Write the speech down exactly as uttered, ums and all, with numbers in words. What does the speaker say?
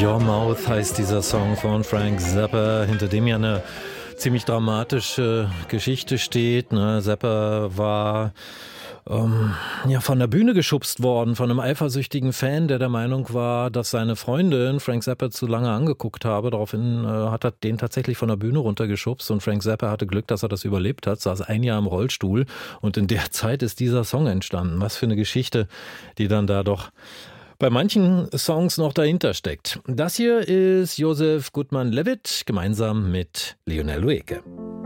Your Mouth heißt dieser Song von Frank Zappa, hinter dem ja eine ziemlich dramatische Geschichte steht. Ne? Zappa war ähm, ja, von der Bühne geschubst worden von einem eifersüchtigen Fan, der der Meinung war, dass seine Freundin Frank Zappa zu lange angeguckt habe. Daraufhin äh, hat er den tatsächlich von der Bühne runtergeschubst und Frank Zappa hatte Glück, dass er das überlebt hat, saß ein Jahr im Rollstuhl und in der Zeit ist dieser Song entstanden. Was für eine Geschichte, die dann da doch bei manchen Songs noch dahinter steckt. Das hier ist Joseph Gutmann-Levitt gemeinsam mit Lionel Loueke.